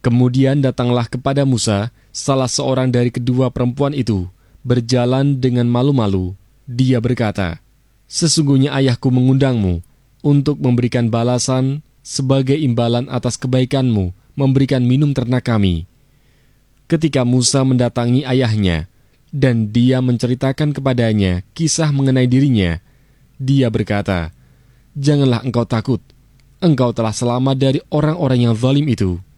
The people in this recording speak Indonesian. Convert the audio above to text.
Kemudian datanglah kepada Musa salah seorang dari kedua perempuan itu, berjalan dengan malu-malu. Dia berkata, "Sesungguhnya ayahku mengundangmu untuk memberikan balasan sebagai imbalan atas kebaikanmu, memberikan minum ternak kami." Ketika Musa mendatangi ayahnya, dan dia menceritakan kepadanya kisah mengenai dirinya, dia berkata, "Janganlah engkau takut, engkau telah selamat dari orang-orang yang zalim itu.